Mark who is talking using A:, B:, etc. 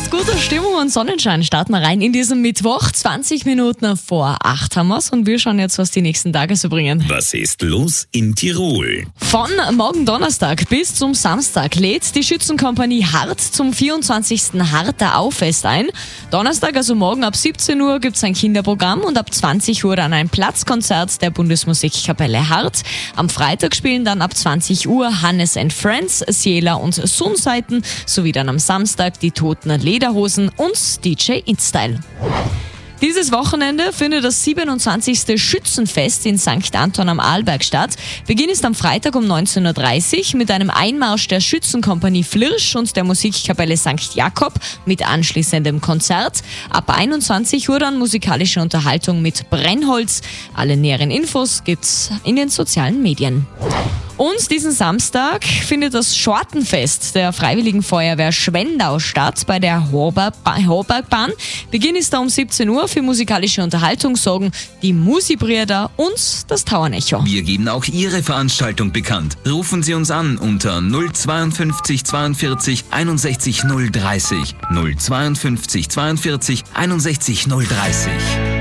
A: Mit guter Stimmung und Sonnenschein starten wir rein in diesen Mittwoch. 20 Minuten vor 8 haben wir's und wir schauen jetzt, was die nächsten Tage so bringen.
B: Was ist los in Tirol?
A: Von morgen Donnerstag bis zum Samstag lädt die Schützenkompanie Hart zum 24. Harter Auffest ein. Donnerstag, also morgen ab 17 Uhr, gibt's ein Kinderprogramm und ab 20 Uhr dann ein Platzkonzert der Bundesmusikkapelle Hart. Am Freitag spielen dann ab 20 Uhr Hannes and Friends, Ciela und Sunseiten sowie dann am Samstag die Toten Lederhosen und DJ InStyle. Dieses Wochenende findet das 27. Schützenfest in St. Anton am Arlberg statt. Beginn ist am Freitag um 19.30 Uhr mit einem Einmarsch der Schützenkompanie Flirsch und der Musikkapelle St. Jakob mit anschließendem Konzert. Ab 21 Uhr dann musikalische Unterhaltung mit Brennholz. Alle näheren Infos gibt's in den sozialen Medien. Und diesen Samstag findet das Schortenfest der Freiwilligen Feuerwehr Schwendau statt bei der Horbergbahn. Beginn ist da um 17 Uhr. Für musikalische Unterhaltung sorgen die Musi-Brüder und das Tauernecho.
C: Wir geben auch Ihre Veranstaltung bekannt. Rufen Sie uns an unter 052 42 61 030. 052 42 61 030.